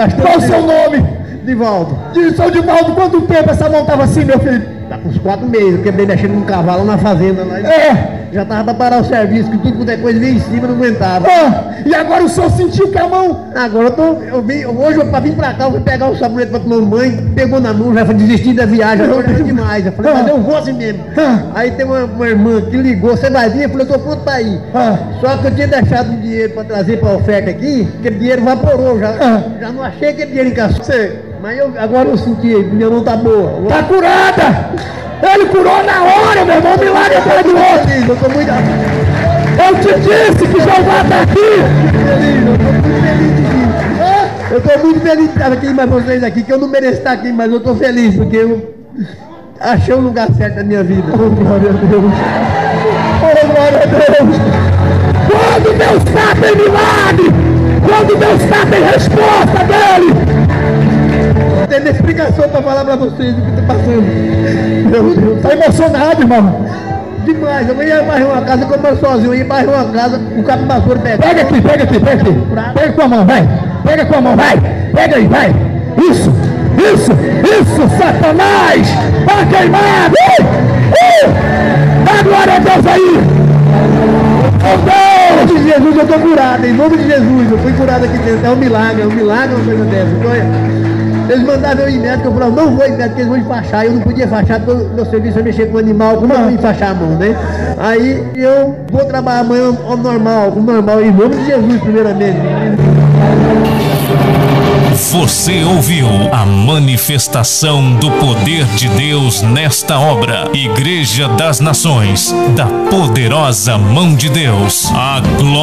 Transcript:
bastante. Qual o seu nome? Divaldo. Seu Divaldo, quanto tempo essa mão estava assim, meu filho? Tá com uns 4 meses. Eu quebrei mexendo num cavalo na fazenda lá. Já tava pra parar o serviço, que tudo quanto é coisa vinha em cima, não aguentava. E agora o senhor sentiu que a mão... Agora hoje pra vir pra cá, eu fui pegar o sabonete pra tomar um banho, pegou na mão, já foi desistir da viagem, agora era demais. Eu falei, mas eu vou assim mesmo. Aí tem uma irmã que ligou, você vai vir? Eu falei, eu tô pronto pra ir. Só que eu tinha deixado um dinheiro pra trazer pra oferta aqui, aquele dinheiro evaporou, já não achei aquele dinheiro em casa. Mas agora eu senti, minha mão tá boa. Tá curada! Ele curou na hora, meu irmão, milagre atrás do outro. Eu tô muito Eu te disse que Jeová tá aqui. Eu tô muito feliz de estar aqui mais vocês aqui, que eu não mereço estar aqui, mas eu tô feliz, porque eu achei o lugar certo da minha vida. Oh, glória a Deus. Oh, glória a Deus. Quando Deus está tem milagre, quando Deus está tem resposta dele. Não tem explicação pra falar pra vocês o que tá passando. Meu Deus, tá emocionado, irmão. Demais, eu ia varrer uma casa, como eu sozinho, eu ia varrer uma casa, o cabo vassoura pega. Pega aqui. Pega com a mão, vai. Pega com a mão, vai. Pega aí, vai. Isso, Satanás. Tá queimado. Dá glória a Deus aí. Oh, Deus. Em nome de Jesus eu tô curado, em nome de Jesus, eu fui curado aqui dentro. É um milagre uma coisa dessa. Então, eles mandavam eu ir médico, eu falava, não vou ir médico, porque eles vão enfaixar. Eu não podia enfaixar, porque meu serviço é mexer com animal, como eu vou enfaixar a mão, né? Aí eu vou trabalhar amanhã normal, em nome de Jesus, primeiramente. Você ouviu a manifestação do poder de Deus nesta obra. Igreja das Nações, da poderosa mão de Deus. A glória.